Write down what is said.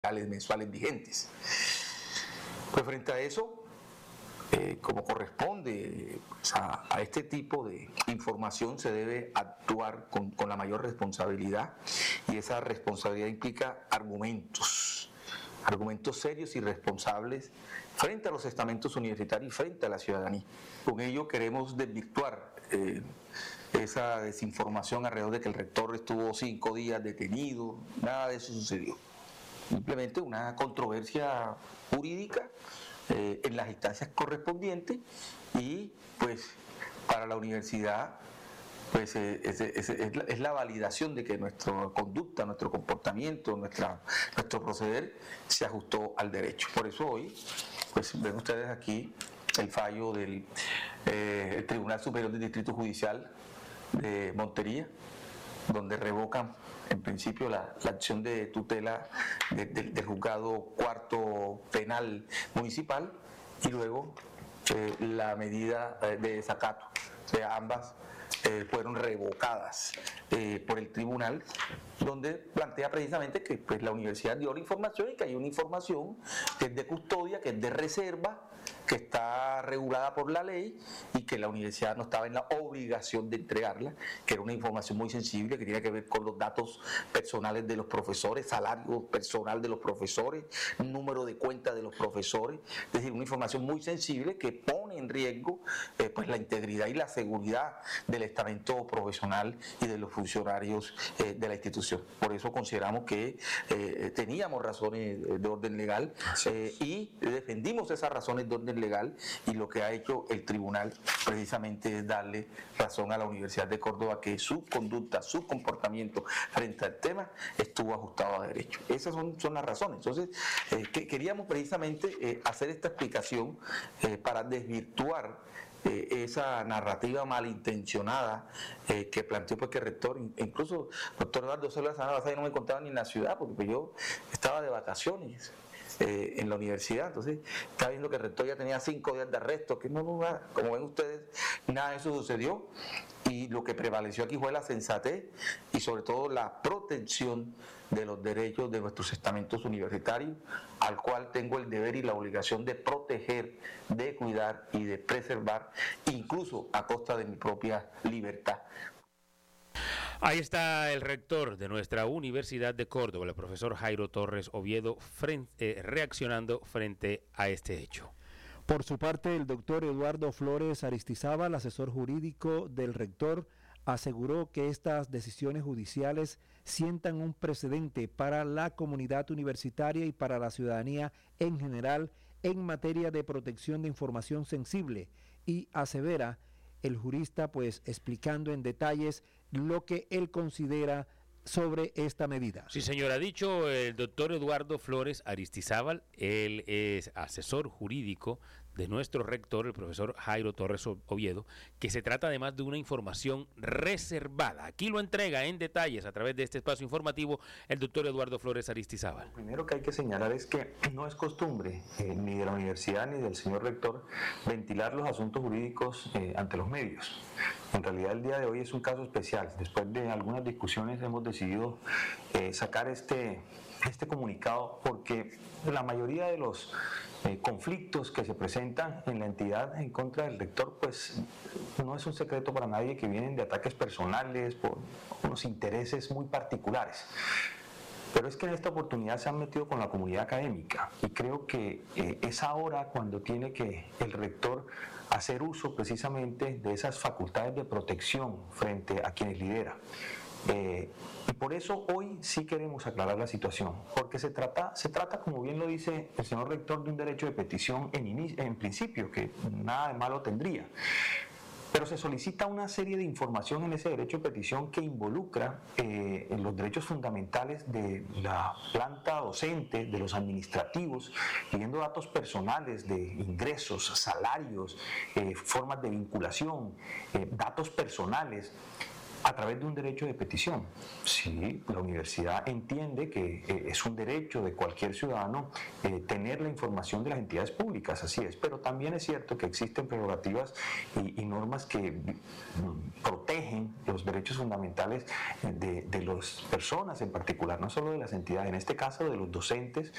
mensuales vigentes. Pues frente a eso, como corresponde pues, a este tipo de información, se debe actuar con la mayor responsabilidad, y esa responsabilidad implica argumentos serios y responsables frente a los estamentos universitarios y frente a la ciudadanía. Con ello queremos desvirtuar esa desinformación alrededor de que el rector estuvo 5 días detenido. Nada de eso sucedió. Simplemente una controversia jurídica en las instancias correspondientes, y pues para la universidad pues es la validación de que nuestra conducta, nuestro comportamiento, nuestro proceder se ajustó al derecho. Por eso hoy pues ven ustedes aquí el fallo del Tribunal Superior del Distrito Judicial de Montería, donde revocan en principio la acción de tutela del juzgado cuarto penal municipal, y luego la medida de desacato. O sea, ambas fueron revocadas por el tribunal, donde plantea precisamente que pues, la universidad dio la información, y que hay una información que es de custodia, que es de reserva, que está regulada por la ley, y que la universidad no estaba en la obligación de entregarla, que era una información muy sensible, que tiene que ver con los datos personales de los profesores, salario personal de los profesores, número de cuenta de los profesores, es decir, una información muy sensible que pone en riesgo pues la integridad y la seguridad del estamento profesional y de los funcionarios de la institución. Por eso consideramos que teníamos razones de orden legal, y defendimos esas razones de orden legal, y lo que ha hecho el tribunal precisamente es darle razón a la Universidad de Córdoba, que su conducta, su comportamiento frente al tema estuvo ajustado a derecho. Esas son las razones. Entonces, queríamos precisamente hacer esta explicación para desvirtuar esa narrativa malintencionada que planteó pues, que el rector, incluso el doctor Eduardo Sola, la semana pasada yo no me encontraba ni en la ciudad, porque pues, yo estaba de vacaciones en la universidad. Entonces estaba viendo que el rector ya tenía 5 días de arresto, que no, como ven ustedes, nada de eso sucedió, y lo que prevaleció aquí fue la sensatez y sobre todo la protección de los derechos de nuestros estamentos universitarios, al cual tengo el deber y la obligación de proteger, de cuidar y de preservar, incluso a costa de mi propia libertad. Ahí está el rector de nuestra Universidad de Córdoba, el profesor Jairo Torres Oviedo, reaccionando frente a este hecho. Por su parte, el doctor Eduardo Flores Aristizábal, asesor jurídico del rector, aseguró que estas decisiones judiciales sientan un precedente para la comunidad universitaria y para la ciudadanía en general en materia de protección de información sensible, y asevera el jurista pues explicando en detalles lo que él considera sobre esta medida. Sí, señor, ha dicho el doctor Eduardo Flores Aristizábal, él es asesor jurídico de nuestro rector, el profesor Jairo Torres Oviedo, que se trata además de una información reservada. Aquí lo entrega en detalles a través de este espacio informativo el doctor Eduardo Flores Aristizábal. Lo primero que hay que señalar es que no es costumbre ni de la universidad ni del señor rector ventilar los asuntos jurídicos ante los medios. En realidad el día de hoy es un caso especial. Después de algunas discusiones hemos decidido sacar este comunicado, porque la mayoría de los conflictos que se presentan en la entidad en contra del rector, pues no es un secreto para nadie que vienen de ataques personales por unos intereses muy particulares. Pero es que en esta oportunidad se han metido con la comunidad académica, y creo que es ahora cuando tiene que el rector hacer uso precisamente de esas facultades de protección frente a quienes lidera. Y por eso hoy sí queremos aclarar la situación, porque se trata, como bien lo dice el señor rector, de un derecho de petición en principio, que nada de malo tendría. Pero se solicita una serie de información en ese derecho de petición que involucra en los derechos fundamentales de la planta docente, de los administrativos, pidiendo datos personales de ingresos, salarios, formas de vinculación, datos personales. a través de un derecho de petición. Sí, la universidad entiende que es un derecho de cualquier ciudadano tener la información de las entidades públicas, así es, pero también es cierto que existen prerrogativas y normas que protegen los derechos fundamentales de las personas en particular, no solo de las entidades, en este caso de los docentes